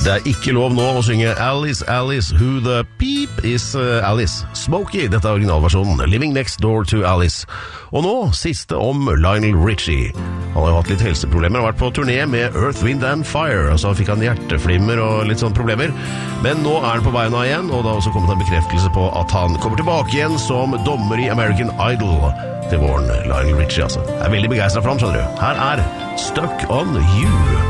Det ikke lov nå å synge Alice, Alice, who the peep is Alice. Smokey, dette originalversjonen. Living next door to Alice. Og nå, siste om Lionel Richie. Han har jo hatt litt helseproblemer og vært på turné med Earth, Wind and Fire. Og så fikk han hjerteflimmer og litt sånne problemer. Men nå er han på beina igjen, og det har også kommet en bekreftelse på at han kommer tilbake igjen som dommer i American Idol til våren. Lionel Richie, altså. Jeg er veldig begeistret for ham, skjønner du. Her er Stuck on You.